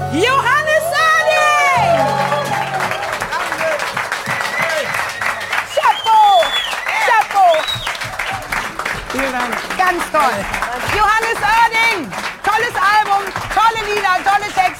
Johannes Oerding! Chapeau! Chapeau! Vielen Dank. Ganz toll. Johannes Oerding! Tolles Album, tolle Lieder, tolle Texte.